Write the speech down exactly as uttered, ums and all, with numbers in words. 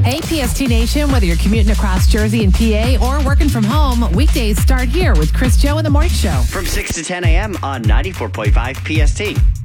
Hey, P S T Nation, whether you're commuting across Jersey and P A or working from home, weekdays start here with Chris Joe in the Morning Show. From six to ten a.m. on ninety-four point five P S T.